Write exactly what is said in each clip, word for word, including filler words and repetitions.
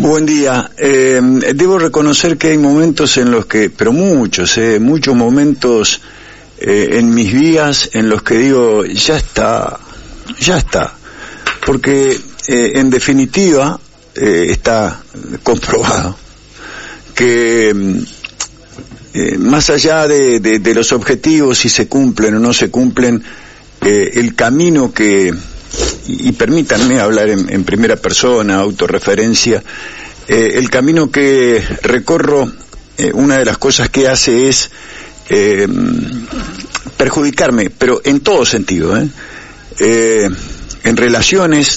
Buen día. Eh, debo reconocer que hay momentos en los que, pero muchos, eh, muchos momentos eh, en mis días en los que digo, ya está, ya está. Porque eh, en definitiva eh, está comprobado que eh, más allá de, de, de los objetivos, si se cumplen o no se cumplen, eh, el camino que... y, y permítanme hablar en, en primera persona, autorreferencia, eh, el camino que recorro, eh, una de las cosas que hace es eh, perjudicarme, pero en todo sentido, ¿eh? Eh, en relaciones.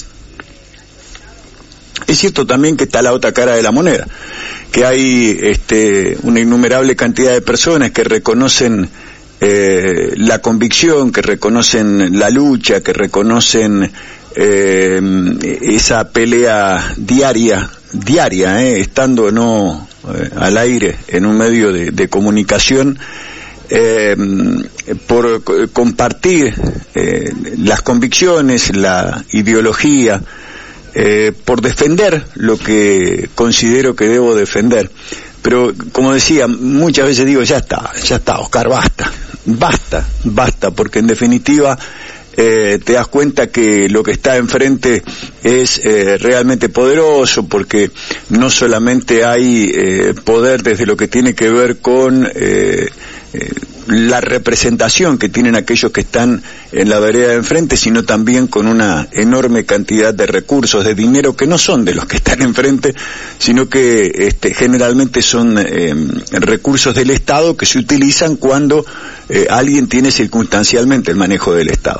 Es cierto también que está la otra cara de la moneda, que hay este, una innumerable cantidad de personas que reconocen Eh, la convicción, que reconocen la lucha, que reconocen eh, esa pelea diaria, diaria, eh, estando no eh, al aire en un medio de, de comunicación, eh, por compartir eh, las convicciones, la ideología, eh, por defender lo que considero que debo defender. Pero, como decía, muchas veces digo, ya está, ya está, Oscar, basta, basta, basta, porque en definitiva eh, te das cuenta que lo que está enfrente es eh, realmente poderoso, porque no solamente hay eh, poder desde lo que tiene que ver con eh, eh, la representación que tienen aquellos que están en la vereda de enfrente, sino también con una enorme cantidad de recursos, de dinero que no son de los que están enfrente, sino que este, generalmente son eh, recursos del Estado que se utilizan cuando eh, alguien tiene circunstancialmente el manejo del Estado.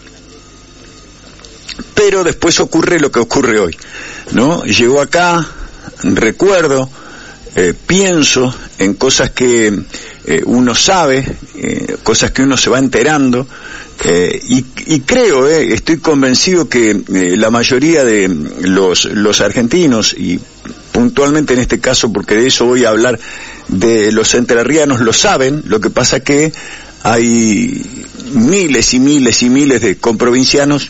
Pero después ocurre lo que ocurre hoy, ¿no? Llego acá, recuerdo, eh, pienso en cosas que eh, uno sabe, eh, cosas que uno se va enterando, eh, y, y creo, eh, estoy convencido que eh, la mayoría de los, los argentinos, y puntualmente en este caso, porque de eso voy a hablar, de los entrerrianos, lo saben. Lo que pasa que hay miles y miles y miles de comprovincianos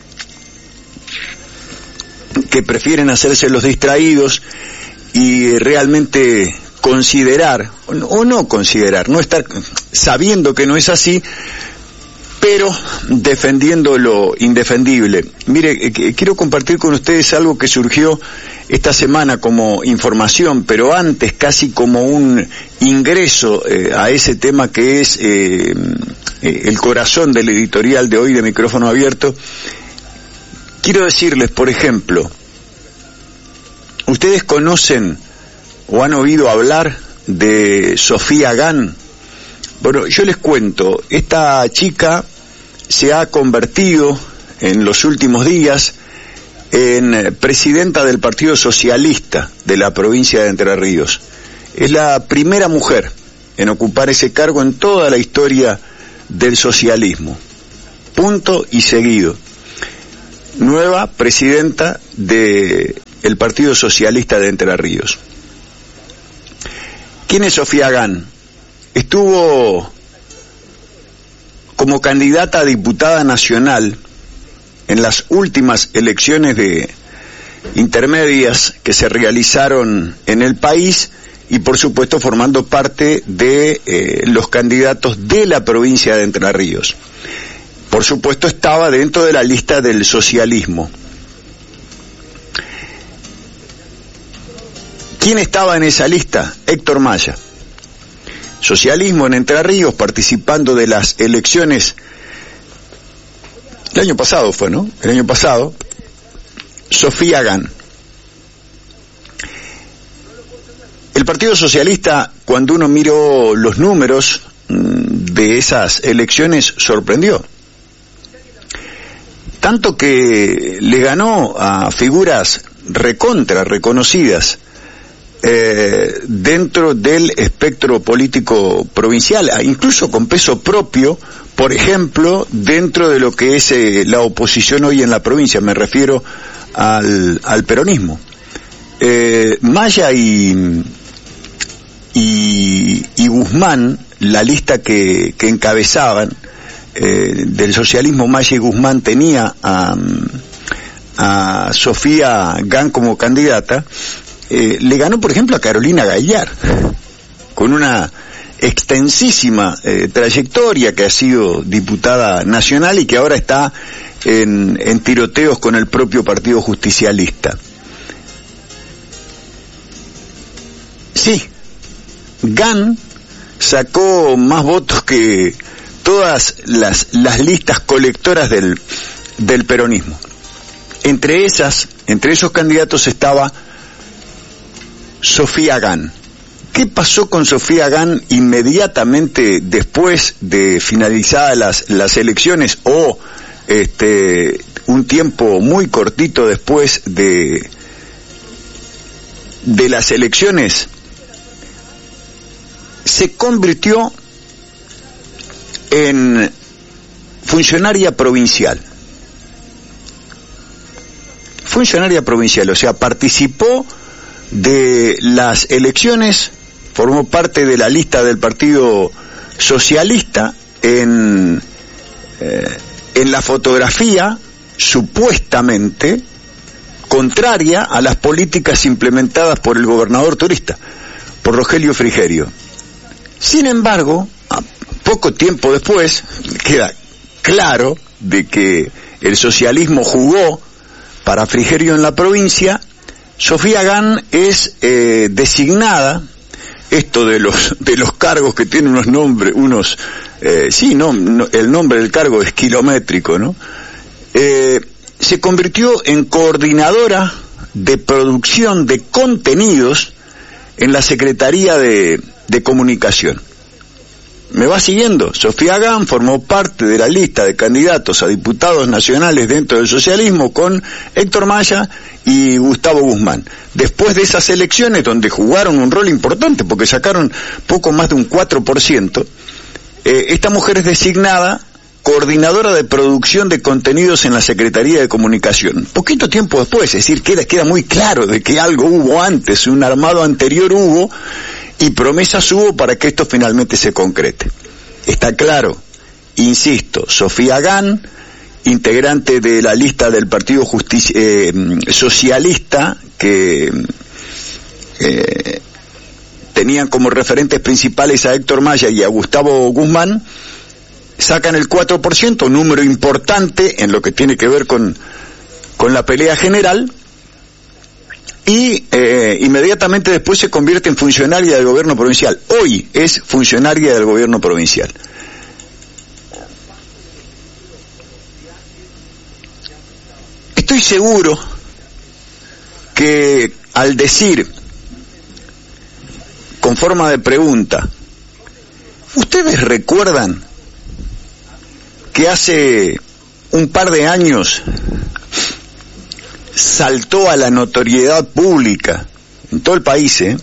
que prefieren hacerse los distraídos y realmente considerar, o no considerar, no estar sabiendo que no es así, pero defendiendo lo indefendible. Mire, quiero compartir con ustedes algo que surgió esta semana como información, pero antes casi como un ingreso eh, a ese tema que es eh, el corazón del editorial de hoy de Micrófono Abierto. Quiero decirles, por ejemplo, ¿ustedes conocen o han oído hablar de Sofía Gán? Bueno, yo les cuento, esta chica se ha convertido en los últimos días en presidenta del Partido Socialista de la provincia de Entre Ríos. Es la primera mujer en ocupar ese cargo en toda la historia del socialismo. Punto y seguido. Nueva presidenta del Partido Socialista de Entre Ríos. ¿Quién es Sofía Gán? Estuvo como candidata a diputada nacional en las últimas elecciones de intermedias que se realizaron en el país, y por supuesto formando parte de eh, los candidatos de la provincia de Entre Ríos. Por supuesto estaba dentro de la lista del socialismo. ¿Quién estaba en esa lista? Héctor Maya. Socialismo en Entre Ríos, participando de las elecciones. El año pasado fue, ¿no? El año pasado. Sofía Gán. El Partido Socialista, cuando uno miró los números de esas elecciones, sorprendió. Tanto que le ganó a figuras recontra reconocidas eh, dentro del espectro político provincial, incluso con peso propio, por ejemplo, dentro de lo que es eh, la oposición hoy en la provincia. Me refiero al, al peronismo. Eh, Maya y, y, y Guzmán, la lista que, que encabezaban, Eh, del socialismo, Maya y Guzmán, tenía a, a Sofía Gán como candidata, eh, le ganó, por ejemplo, a Carolina Gayar, con una extensísima eh, trayectoria, que ha sido diputada nacional y que ahora está en, en tiroteos con el propio Partido Justicialista. Sí, Ghan sacó más votos que todas las, las listas colectoras del, del peronismo. Entre esas, entre esos candidatos estaba Sofía Ghan. ¿Qué pasó con Sofía Ghan inmediatamente después de finalizadas las, las elecciones, o este un tiempo muy cortito después de, de las elecciones? Se convirtió en funcionaria provincial. Funcionaria provincial, o sea, participó de las elecciones, formó parte de la lista del Partido Socialista en, eh, en la fotografía supuestamente contraria a las políticas implementadas por el gobernador turista, por Rogelio Frigerio. Sin embargo, a poco tiempo después, queda claro de que el socialismo jugó para Frigerio en la provincia. Sofía Ghan es eh, designada, esto de los de los cargos que tienen unos nombres, unos, eh, sí, no, no, el nombre del cargo es kilométrico, ¿no? Eh, se convirtió en coordinadora de producción de contenidos en la Secretaría de, de Comunicación. ¿Me va siguiendo? Sofía Ghan formó parte de la lista de candidatos a diputados nacionales dentro del socialismo con Héctor Maya y Gustavo Guzmán. Después de esas elecciones, donde jugaron un rol importante, porque sacaron poco más de un cuatro por ciento, eh, esta mujer es designada coordinadora de producción de contenidos en la Secretaría de Comunicación. Poquito tiempo después, es decir, queda, queda muy claro de que algo hubo antes, un armado anterior hubo, y promesas hubo para que esto finalmente se concrete. Está claro, insisto, Sofía Ghan, integrante de la lista del Partido Justici- eh, Socialista, que eh, tenían como referentes principales a Héctor Maya y a Gustavo Guzmán, sacan el cuatro por ciento, un número importante en lo que tiene que ver con, con la pelea general, y eh, inmediatamente después se convierte en funcionaria del gobierno provincial. Hoy es funcionaria del gobierno provincial. Estoy seguro que al decir, con forma de pregunta, ¿ustedes recuerdan que hace un par de años saltó a la notoriedad pública en todo el país, ¿eh?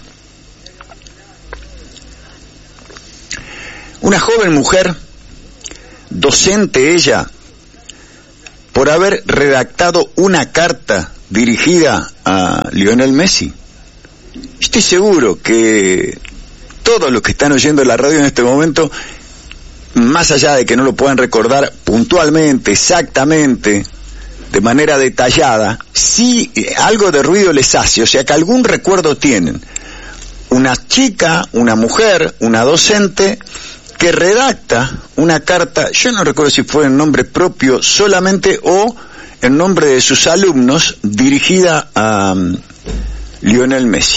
una joven mujer, docente ella, por haber redactado una carta dirigida a Lionel Messi? Estoy seguro que todos los que están oyendo la radio en este momento, más allá de que no lo puedan recordar puntualmente, exactamente, de manera detallada, sí algo de ruido les hace, o sea que algún recuerdo tienen. Una chica, una mujer, una docente, que redacta una carta, yo no recuerdo si fue en nombre propio solamente o en nombre de sus alumnos, dirigida a um, Lionel Messi.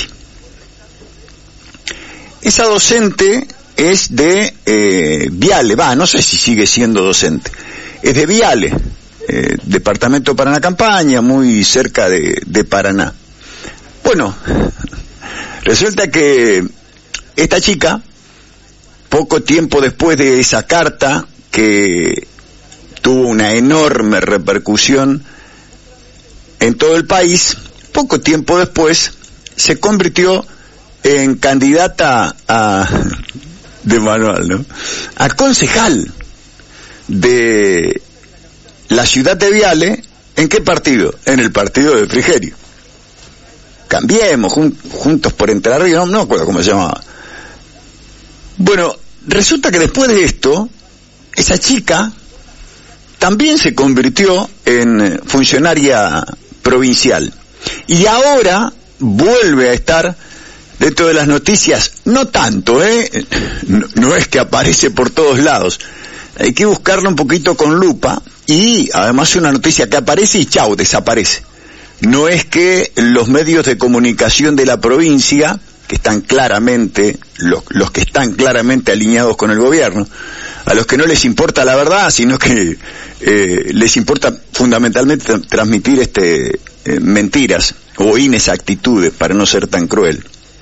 Esa docente es de eh, Viale, va, no sé si sigue siendo docente, es de Viale, eh, departamento de Paraná Campaña, muy cerca de, de Paraná. Bueno, resulta que esta chica, poco tiempo después de esa carta, que tuvo una enorme repercusión en todo el país, poco tiempo después se convirtió en candidata a, de manual, ¿no?, a concejal de la ciudad de Viale. ¿En qué partido? En el partido de Frigerio. Cambiemos, jun, Juntos por Entre Ríos, no, no me acuerdo cómo se llamaba. Bueno, resulta que después de esto, esa chica también se convirtió en funcionaria provincial. Y ahora vuelve a estar dentro de las noticias, no tanto, ¿eh? No, no es que aparece por todos lados, hay que buscarlo un poquito con lupa, y además es una noticia que aparece y chau, desaparece. No es que los medios de comunicación de la provincia, que están claramente, los, los que están claramente alineados con el gobierno, a los que no les importa la verdad, sino que eh, les importa fundamentalmente tra- transmitir este eh, mentiras o inexactitudes, para no ser tan cruel.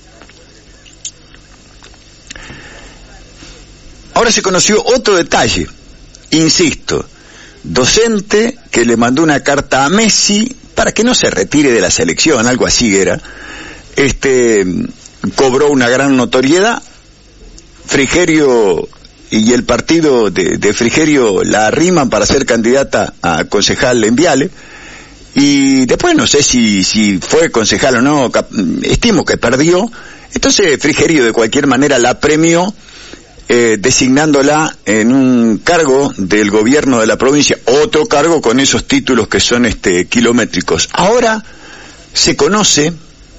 Ahora se conoció otro detalle, insisto, docente que le mandó una carta a Messi para que no se retire de la selección, algo así era, este, cobró una gran notoriedad. Frigerio y el partido de, de Frigerio la arriman para ser candidata a concejal en Viale, y después no sé si, si fue concejal o no, cap, estimo que perdió, entonces Frigerio de cualquier manera la premió, Eh, designándola en un cargo del gobierno de la provincia, otro cargo con esos títulos que son este kilométricos. Ahora se conoce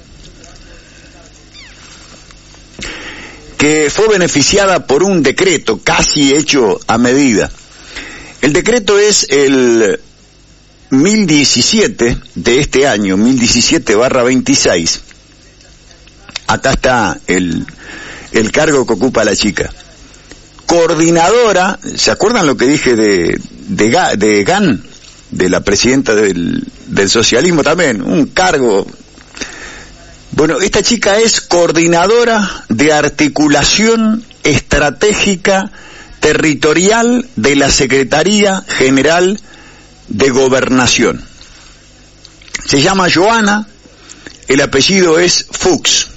que fue beneficiada por un decreto casi hecho a medida. El decreto es el mil diecisiete de este año, mil diecisiete barra veintiséis. Acá está el, el cargo que ocupa la chica. Coordinadora, ¿se acuerdan lo que dije de, de, de G A N? De la presidenta del, del socialismo también, un cargo. Bueno, esta chica es coordinadora de articulación estratégica territorial de la Secretaría General de Gobernación. Se llama Joana, el apellido es Fuchs.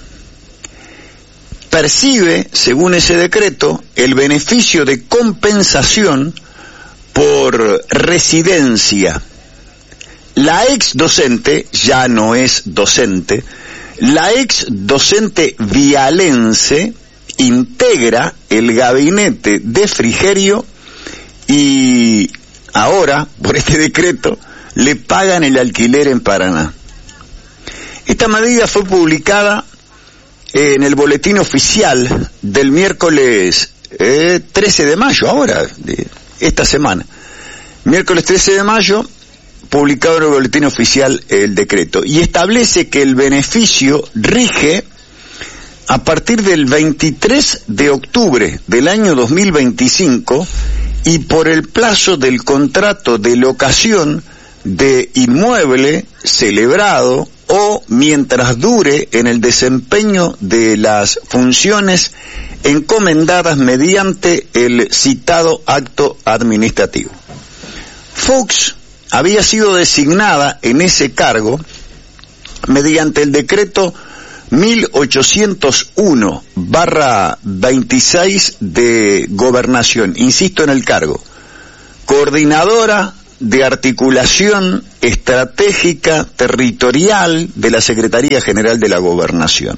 Percibe, según ese decreto, el beneficio de compensación por residencia. La ex docente, ya no es docente, la ex docente vialense integra el gabinete de Frigerio y ahora, por este decreto, le pagan el alquiler en Paraná. Esta medida fue publicada en el boletín oficial del miércoles eh, trece de mayo, ahora, de esta semana. Miércoles trece de mayo, publicado en el boletín oficial el decreto, y establece que el beneficio rige a partir del veintitrés de octubre del año dos mil veinticinco y por el plazo del contrato de locación de inmueble celebrado o mientras dure en el desempeño de las funciones encomendadas mediante el citado acto administrativo. Fuchs había sido designada en ese cargo mediante el decreto mil ochocientos uno barra veintiséis de Gobernación, insisto en el cargo, coordinadora de articulación estratégica territorial de la Secretaría General de la Gobernación.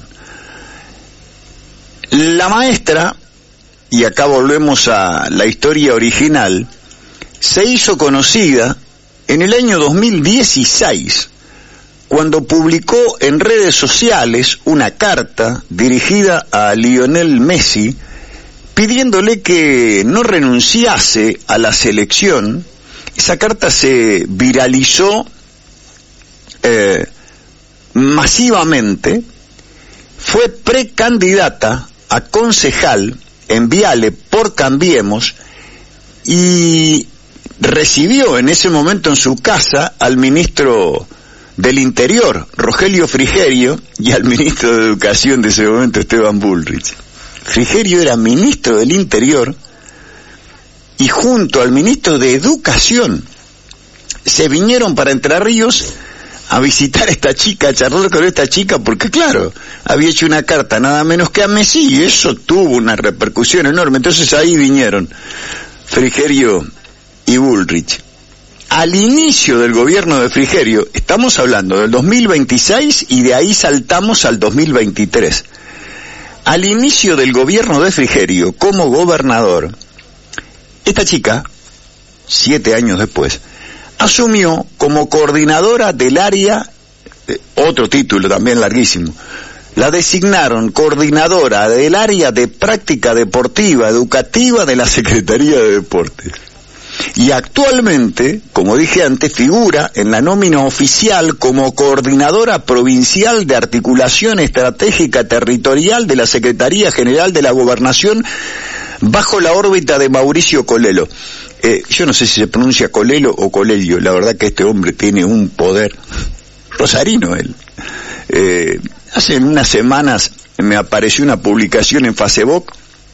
La maestra, y acá volvemos a la historia original, se hizo conocida en el año dos mil dieciséis, cuando publicó en redes sociales una carta dirigida a Lionel Messi, pidiéndole que no renunciase a la selección. Esa carta se viralizó eh, masivamente, fue precandidata a concejal en Viale por Cambiemos y recibió en ese momento en su casa al ministro del Interior, Rogelio Frigerio, y al ministro de Educación de ese momento, Esteban Bullrich. Frigerio era ministro del Interior y junto al ministro de Educación se vinieron para Entre Ríos a visitar a esta chica, a charlar con esta chica, porque claro, había hecho una carta nada menos que a Messi y eso tuvo una repercusión enorme. Entonces ahí vinieron Frigerio y Bullrich. Al inicio del gobierno de Frigerio, estamos hablando del dos mil veintiséis y de ahí saltamos al dos mil veintitrés. Al inicio del gobierno de Frigerio, como gobernador, esta chica, siete años después, asumió como coordinadora del área eh, otro título también larguísimo, la designaron coordinadora del área de práctica deportiva educativa de la Secretaría de Deportes. Y actualmente, como dije antes, figura en la nómina oficial como coordinadora provincial de articulación estratégica territorial de la Secretaría General de la Gobernación bajo la órbita de Mauricio Colelo. Eh, yo no sé si se pronuncia Colelo o Colelio, la verdad que este hombre tiene un poder. Rosarino él. Eh, hace unas semanas me apareció una publicación en Facebook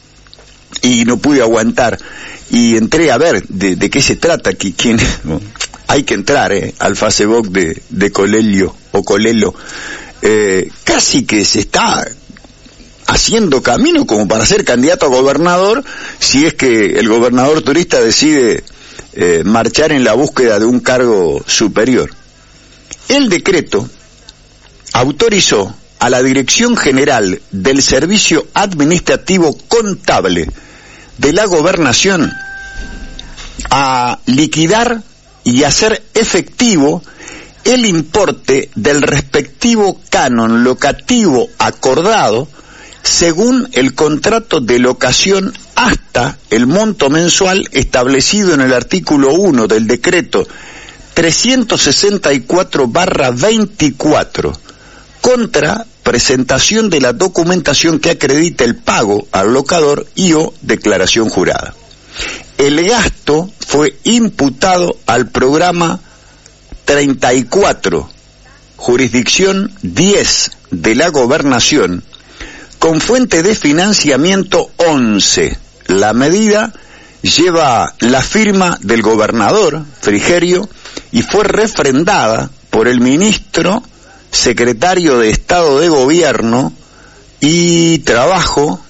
y no pude aguantar. Y entré a ver de, de qué se trata, que, quién, no, hay que entrar eh, al Facebook de, de Colelio o Colelo. Eh, casi que se está haciendo camino como para ser candidato a gobernador, si es que el gobernador turista decide eh, marchar en la búsqueda de un cargo superior. El decreto autorizó a la Dirección General del Servicio Administrativo Contable de la Gobernación a liquidar y hacer efectivo el importe del respectivo canon locativo acordado según el contrato de locación hasta el monto mensual establecido en el artículo uno del decreto trescientos sesenta y cuatro barra veinticuatro contra presentación de la documentación que acredita el pago al locador y o declaración jurada. El gasto fue imputado al programa treinta y cuatro, jurisdicción diez de la Gobernación, con fuente de financiamiento once. La medida lleva la firma del gobernador Frigerio y fue refrendada por el ministro secretario de Estado de Gobierno y Trabajo,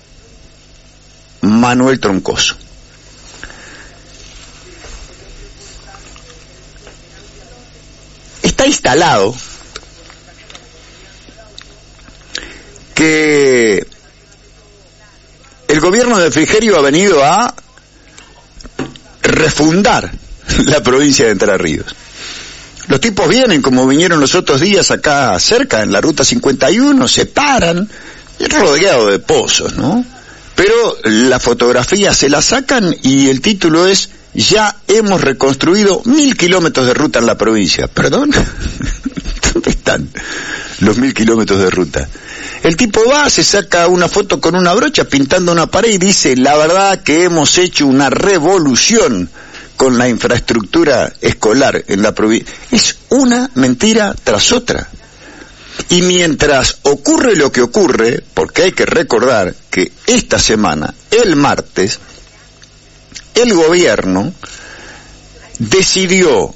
Manuel Troncoso. Está instalado que el gobierno de Frigerio ha venido a refundar la provincia de Entre Ríos. Los tipos vienen, como vinieron los otros días acá cerca, en la ruta cincuenta y uno, se paran, rodeado de pozos, ¿no? Pero la fotografía se la sacan y el título es: ya hemos reconstruido mil kilómetros de ruta en la provincia. ¿Perdón? ¿Dónde están los mil kilómetros de ruta? El tipo va, se saca una foto con una brocha pintando una pared y dice: la verdad que hemos hecho una revolución con la infraestructura escolar en la provincia. Es una mentira tras otra. Y mientras ocurre lo que ocurre, porque hay que recordar que esta semana, el martes, el gobierno decidió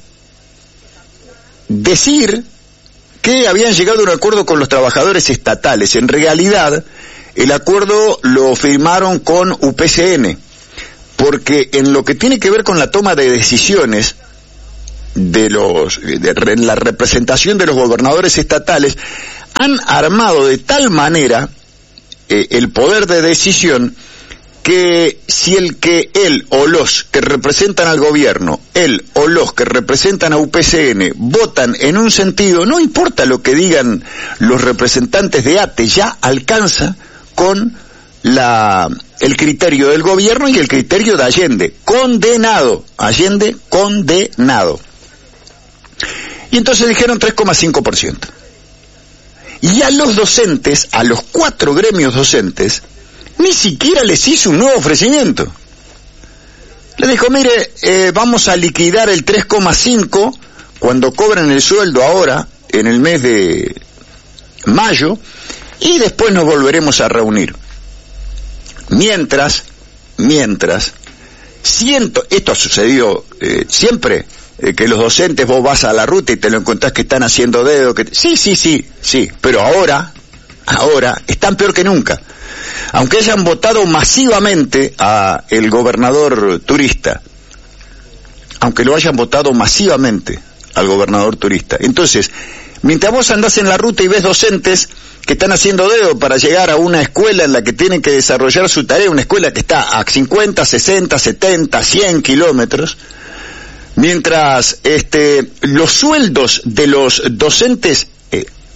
decir que habían llegado a un acuerdo con los trabajadores estatales. En realidad, el acuerdo lo firmaron con U P C N, porque en lo que tiene que ver con la toma de decisiones de los de re, la representación de los gobernadores estatales, han armado de tal manera eh, el poder de decisión que si el que él o los que representan al gobierno, él o los que representan a U P C N votan en un sentido, no importa lo que digan los representantes de ATE, ya alcanza con la el criterio del gobierno y el criterio de Allende. Condenado. Allende condenado. Y entonces dijeron tres coma cinco por ciento. Y a los docentes, a los cuatro gremios docentes, ni siquiera les hizo un nuevo ofrecimiento. Le dijo: mire, eh, vamos a liquidar el tres coma cinco cuando cobren el sueldo ahora, en el mes de mayo, y después nos volveremos a reunir. Mientras, mientras, siento, esto ha sucedido eh, siempre, eh, que los docentes vos vas a la ruta y te lo encontrás que están haciendo dedo, que sí, sí, sí, sí, pero ahora, ahora, están peor que nunca. Aunque hayan votado masivamente a el gobernador turista, aunque lo hayan votado masivamente al gobernador turista. Entonces, mientras vos andás en la ruta y ves docentes que están haciendo dedo para llegar a una escuela en la que tienen que desarrollar su tarea, una escuela que está a cincuenta, sesenta, setenta, cien kilómetros, mientras este, los sueldos de los docentes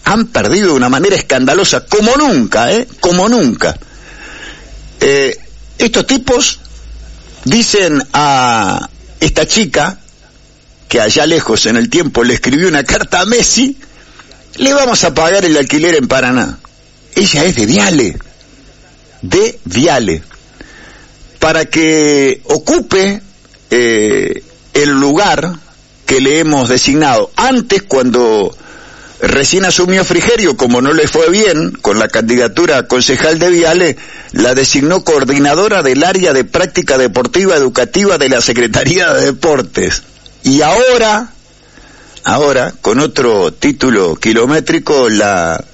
han perdido de una manera escandalosa, como nunca, ¿eh? Como nunca. Eh, estos tipos dicen a esta chica, que allá lejos en el tiempo le escribió una carta a Messi, le vamos a pagar el alquiler en Paraná. Ella es de Viale, de Viale, para que ocupe eh, el lugar que le hemos designado. Antes, cuando recién asumió Frigerio, como no le fue bien con la candidatura a concejal de Viale, la designó coordinadora del área de práctica deportiva educativa de la Secretaría de Deportes. Y ahora, ahora, con otro título kilométrico, la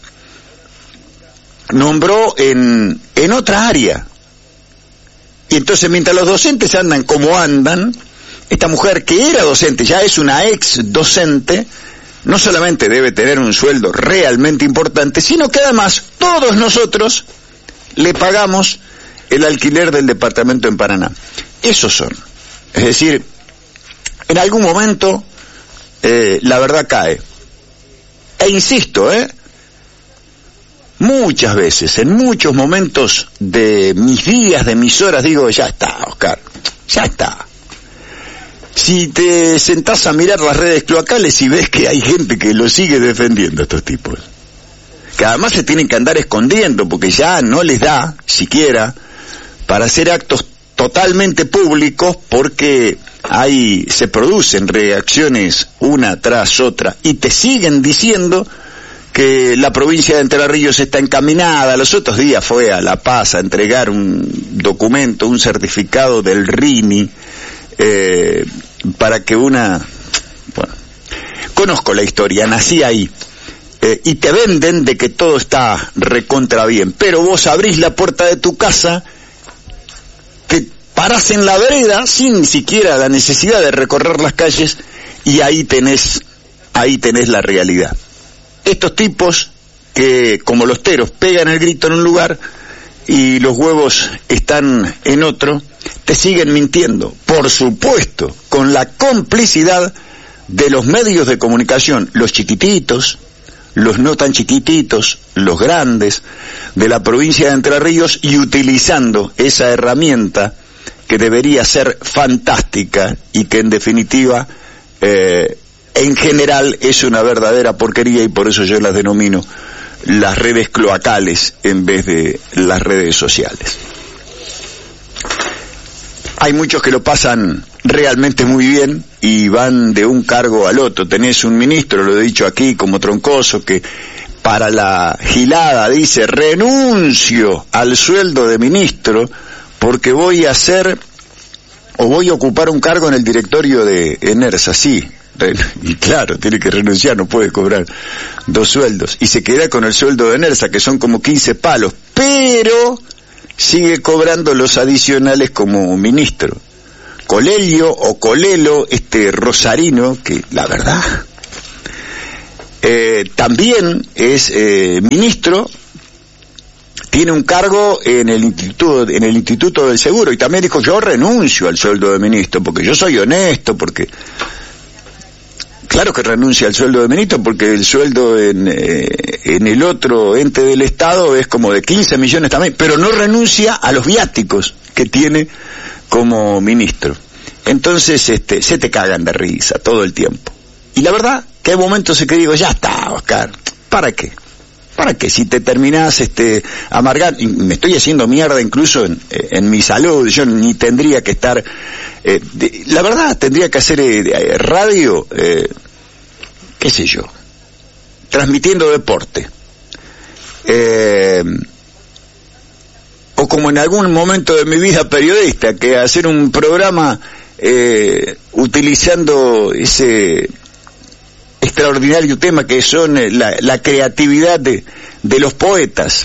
nombró en, en otra área. Y entonces, mientras los docentes andan como andan, esta mujer que era docente, ya es una ex docente, no solamente debe tener un sueldo realmente importante, sino que además todos nosotros le pagamos el alquiler del departamento en Paraná. Esos son. Es decir, en algún momento eh, la verdad cae. E insisto, ¿eh? Muchas veces, en muchos momentos de mis días, de mis horas, digo, ya está, Oscar, ya está. Si te sentás a mirar las redes cloacales y ves que hay gente que lo sigue defendiendo a estos tipos, que además se tienen que andar escondiendo porque ya no les da, siquiera, para hacer actos totalmente públicos, porque ahí se producen reacciones una tras otra y te siguen diciendo que la provincia de Entre Ríos está encaminada. Los otros días fue a La Paz a entregar un documento, un certificado del R I N I, eh, para que una... Bueno, conozco la historia, nací ahí, eh, y te venden de que todo está recontra bien, pero vos abrís la puerta de tu casa, te parás en la vereda sin siquiera la necesidad de recorrer las calles, y ahí tenés, ahí tenés la realidad. Estos tipos que, como los teros, pegan el grito en un lugar y los huevos están en otro, te siguen mintiendo, por supuesto, con la complicidad de los medios de comunicación, los chiquititos, los no tan chiquititos, los grandes, de la provincia de Entre Ríos, y utilizando esa herramienta que debería ser fantástica y que en definitiva eh, en general es una verdadera porquería, y por eso yo las denomino las redes cloacales en vez de las redes sociales. Hay muchos que lo pasan realmente muy bien y van de un cargo al otro. Tenés un ministro, lo he dicho aquí, como Troncoso, que para la gilada dice: renuncio al sueldo de ministro porque voy a hacer o voy a ocupar un cargo en el directorio de ENERSA. Sí, y claro, tiene que renunciar, no puede cobrar dos sueldos, y se queda con el sueldo de ENERSA, que son como quince palos, pero sigue cobrando los adicionales como ministro. Colelio o Colelo, este rosarino, que la verdad eh, también es eh, ministro, tiene un cargo en el instituto en el Instituto del Seguro, y también dijo: yo renuncio al sueldo de ministro porque yo soy honesto, porque claro que renuncia al sueldo de ministro, porque el sueldo en, eh, en el otro ente del Estado es como de quince millones también, pero no renuncia a los viáticos que tiene como ministro. Entonces este se te cagan de risa todo el tiempo. Y la verdad que hay momentos en que digo: ya está, Oscar, ¿para qué? ¿Para qué? Si te terminás este, amargar, y me estoy haciendo mierda incluso en, en mi salud, yo ni tendría que estar, eh, de, la verdad tendría que hacer eh, radio, eh, qué sé yo, transmitiendo deporte, eh, o como en algún momento de mi vida periodista, que hacer un programa eh, utilizando ese extraordinario tema que son la, la creatividad de, de los poetas.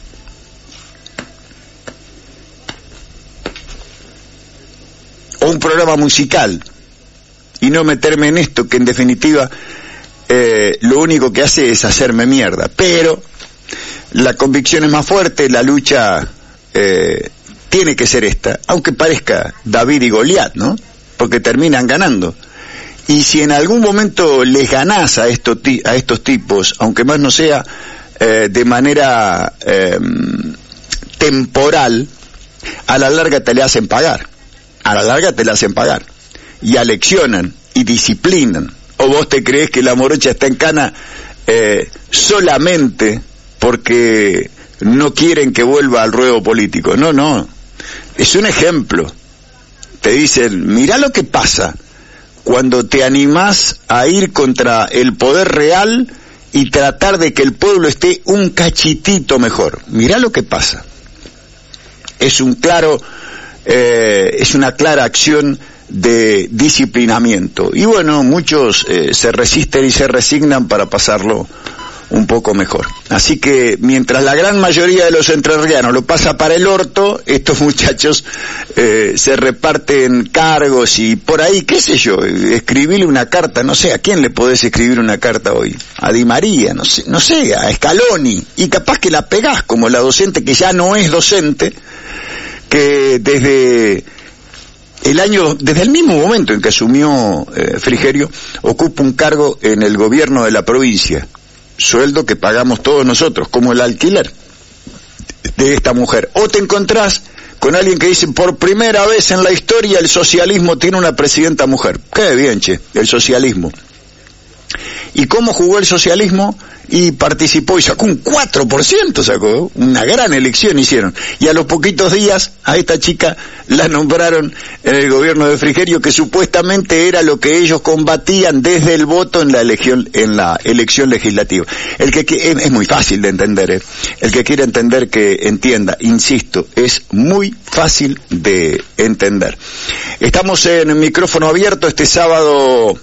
O un programa musical, y no meterme en esto, que en definitiva eh, lo único que hace es hacerme mierda. Pero la convicción es más fuerte, la lucha eh, tiene que ser esta, aunque parezca David y Goliat, ¿no? Porque terminan ganando. Y si en algún momento les ganás a estos, a estos tipos, aunque más no sea eh, de manera eh, temporal, a la larga te le hacen pagar. A la larga te le hacen pagar. Y aleccionan y disciplinan. ¿O vos te creés que la morocha está en cana eh, solamente porque no quieren que vuelva al ruedo político? No, no. Es un ejemplo. Te dicen, mirá lo que pasa cuando te animás a ir contra el poder real y tratar de que el pueblo esté un cachitito mejor. Mirá lo que pasa. Es un claro, eh, es una clara acción de disciplinamiento. Y bueno, muchos eh, se resisten y se resignan para pasarlo un poco mejor. Así que mientras la gran mayoría de los entrerrianos lo pasa para el orto, estos muchachos eh, se reparten cargos y por ahí, qué sé yo, escribirle una carta, no sé, ¿a quién le podés escribir una carta hoy? A Di María, no sé, no sé, a Scaloni, y capaz que la pegás como la docente que ya no es docente, que desde el año, desde el mismo momento en que asumió eh, Frigerio, ocupa un cargo en el gobierno de la provincia, sueldo que pagamos todos nosotros, como el alquiler de esta mujer. O te encontrás con alguien que dice, por primera vez en la historia el socialismo tiene una presidenta mujer. Qué bien, che, el socialismo. ¿Y cómo jugó el socialismo? Y participó y sacó un cuatro por ciento, sacó, una gran elección hicieron. Y a los poquitos días a esta chica la nombraron en el gobierno de Frigerio, que supuestamente era lo que ellos combatían desde el voto en la elección, en la elección legislativa. El que, que es, es muy fácil de entender, ¿eh? El que quiere entender que entienda, insisto, es muy fácil de entender. Estamos en micrófono abierto este sábado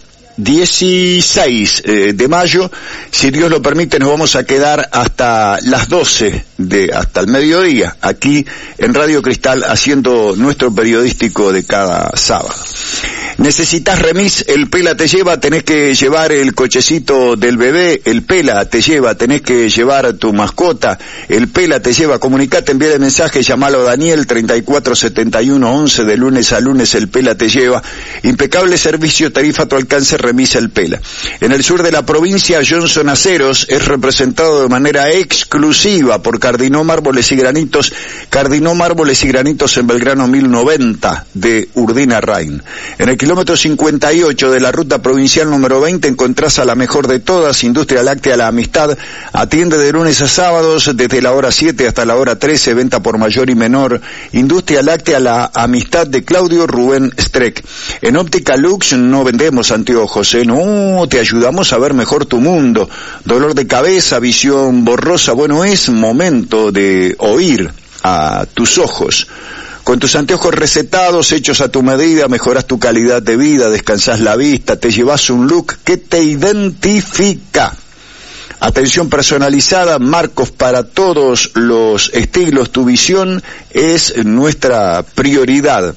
dieciséis de mayo, si Dios lo permite nos vamos a quedar hasta las doce, de, hasta el mediodía, aquí en Radio Cristal, haciendo nuestro periodístico de cada sábado. Necesitas remis, el Pela te lleva, tenés que llevar el cochecito del bebé, el Pela te lleva, tenés que llevar tu mascota, el Pela te lleva, comunicate, envíale mensaje, llamalo a Daniel treinta y cuatro setenta y uno once, de lunes a lunes el Pela te lleva, impecable servicio, tarifa a tu alcance, remisa el Pela. En el sur de la provincia, Johnson Aceros es representado de manera exclusiva por Cardinó Mármoles y Granitos, Cardinó Mármoles y Granitos en Belgrano mil noventa de Urdina Rain. En el kilómetro cincuenta y ocho de la ruta provincial número veinte encontrás a la mejor de todas, Industria Láctea La Amistad, atiende de lunes a sábados desde la hora siete hasta la hora trece, venta por mayor y menor, Industria Láctea La Amistad de Claudio Rubén Streck. En Óptica Lux no vendemos anteojos, ¿eh? No, te ayudamos a ver mejor tu mundo. Dolor de cabeza, visión borrosa, bueno, es momento de oír a tus ojos. Con tus anteojos recetados, hechos a tu medida, mejoras tu calidad de vida, descansas la vista, te llevas un look que te identifica. Atención personalizada, marcos para todos los estilos, tu visión es nuestra prioridad.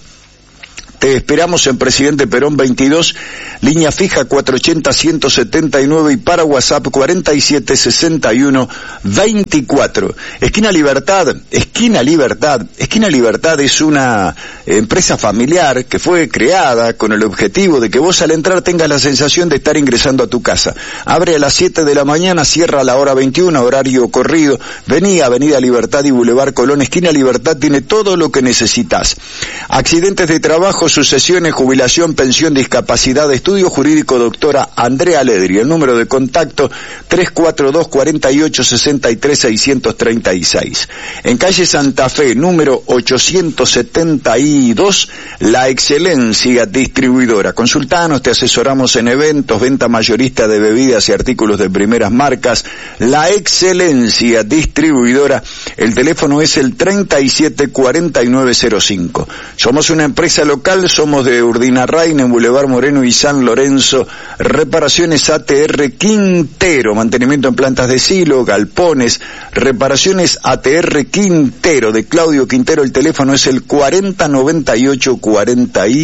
Te esperamos en Presidente Perón veintidós, línea fija cuatrocientos ochenta, ciento setenta y nueve y para WhatsApp cuarenta y siete sesenta y uno veinticuatro. Esquina Libertad, Esquina Libertad, Esquina Libertad es una empresa familiar que fue creada con el objetivo de que vos al entrar tengas la sensación de estar ingresando a tu casa. Abre a las siete de la mañana, cierra a la hora veintiuno, horario corrido. Vení a Avenida Libertad y Boulevard Colón. Esquina Libertad tiene todo lo que necesitas. Accidentes de trabajo, sucesiones, jubilación, pensión, discapacidad, estudio jurídico, doctora Andrea Ledri. El número de contacto tres cuatro dos, cuarenta y ocho, sesenta y tres, seiscientos treinta y seis. En calle Santa Fe, número ochocientos setenta y dos, La Excelencia Distribuidora. Consultanos, te asesoramos en eventos, venta mayorista de bebidas y artículos de primeras marcas. La Excelencia Distribuidora. El teléfono es el treinta y siete cuarenta y nueve cero cinco. Somos una empresa local, somos de Urdina Rain, en Boulevard Moreno y San Lorenzo. Reparaciones A T R Quintero, mantenimiento en plantas de silo, galpones. Reparaciones A T R Quintero, de Claudio Quintero. El teléfono es el cuarenta noventa y ocho cuarenta y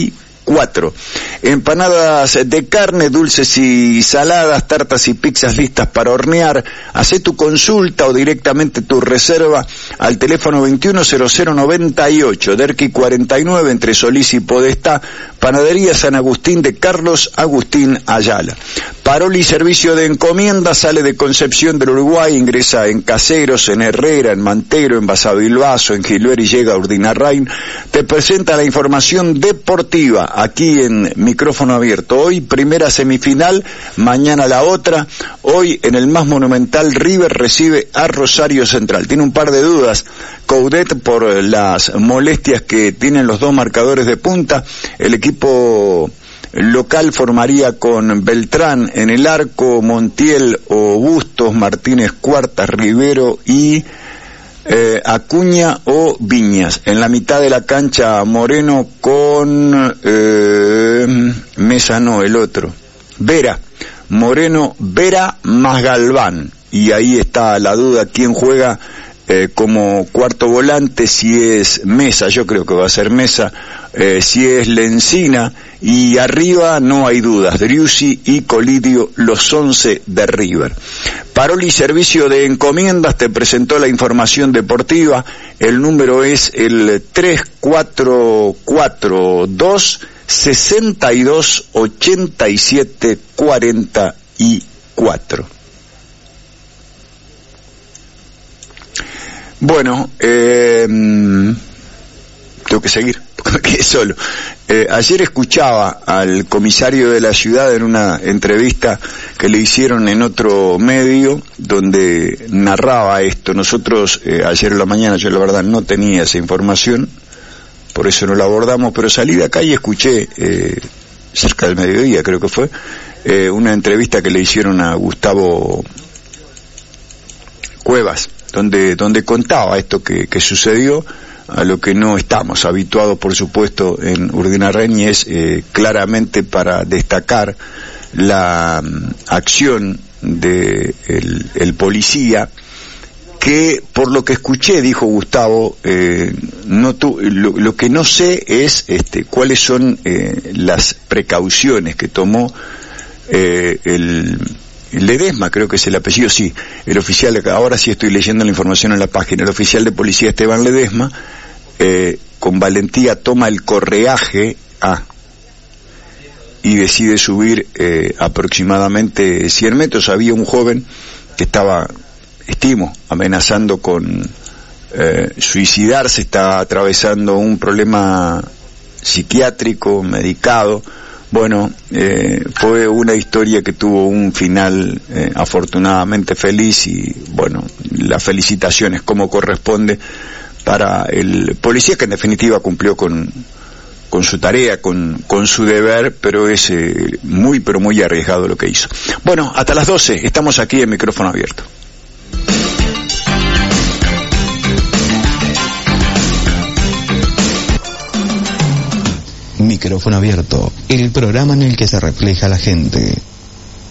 cuatro. Empanadas de carne, dulces y saladas, tartas y pizzas listas para hornear. Hacé tu consulta o directamente tu reserva al teléfono veintiuno cero cero noventa y ocho, Derqui cuarenta y nueve, entre Solís y Podestá. Panadería San Agustín de Carlos Agustín Ayala. Paroli servicio de encomienda, sale de Concepción del Uruguay, ingresa en Caseros, en Herrera, en Mantero, en Basavilbaso, en Gilbert y llega a Urdinarrain. Te presenta la información deportiva aquí en Micrófono Abierto. Hoy primera semifinal, mañana la otra. Hoy en el más monumental River recibe a Rosario Central. Tiene un par de dudas Coudet por las molestias que tienen los dos marcadores de punta. El equipo local formaría con Beltrán en el arco, Montiel o Bustos, Martínez Cuartas, Rivero y eh, Acuña o Viñas. En la mitad de la cancha Moreno con eh, Mesa, no, el otro, Vera, Moreno, Vera más Galván. Y ahí está la duda, ¿quién juega Eh, como cuarto volante? Si es Mesa, yo creo que va a ser Mesa, eh, si es Lencina, y arriba no hay dudas, Driussi y Colidio, los once de River. Paroli servicio de encomiendas te presentó la información deportiva. El número es el tres cuatro cuatro dos, seis dos, ocho siete cuatro cuatro. Bueno, eh, tengo que seguir, porque me quedé solo. Eh, ayer escuchaba al comisario de la ciudad en una entrevista que le hicieron en otro medio, donde narraba esto. Nosotros, eh, ayer en la mañana, yo la verdad no tenía esa información, por eso no la abordamos, pero salí de acá y escuché, eh, cerca del mediodía creo que fue, eh, una entrevista que le hicieron a Gustavo Cuevas, donde donde contaba esto que, que sucedió, a lo que no estamos habituados, por supuesto, en Urdinarrain, y es eh, claramente para destacar la um, acción de el, el policía, que por lo que escuché, dijo Gustavo, eh, no tu, lo, lo que no sé es este cuáles son eh, las precauciones que tomó eh, el Ledesma, creo que es el apellido, sí, el oficial, ahora sí estoy leyendo la información en la página, el oficial de policía Esteban Ledesma, eh, con valentía toma el correaje A y decide subir eh, aproximadamente cien metros. Había un joven que estaba, estimo, amenazando con eh, suicidarse, está atravesando un problema psiquiátrico, medicado. Bueno, eh, fue una historia que tuvo un final eh, afortunadamente feliz, y bueno, las felicitaciones como corresponde para el policía, que en definitiva cumplió con con su tarea, con con su deber, pero es eh, muy pero muy arriesgado lo que hizo. Bueno, hasta las doce estamos aquí en Micrófono Abierto. Micrófono Abierto, el programa en el que se refleja la gente.